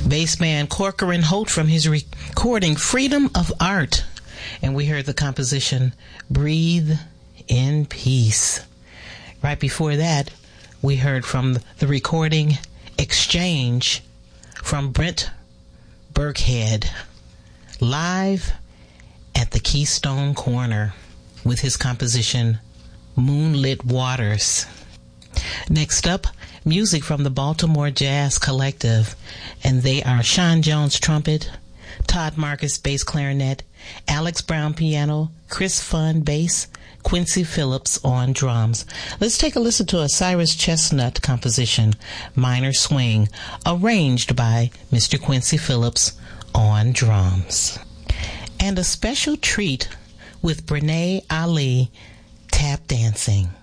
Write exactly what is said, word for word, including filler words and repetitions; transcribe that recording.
Bassman Corcoran Holt from his recording Freedom of Art. And we heard the composition Breathe in Peace. Right before that, we heard from the recording Exchange from Brent Burkhead, live at the Keystone Corner with his composition Moonlit Waters. Next up, music from the Baltimore Jazz Collective, and they are Sean Jones trumpet, Todd Marcus bass clarinet, Alex Brown piano, Chris Funn bass, Quincy Phillips on drums. Let's take a listen to a Cyrus Chestnut composition, Minor Swing, arranged by Mister Quincy Phillips on drums. And a special treat with Brene Ali tap dancing.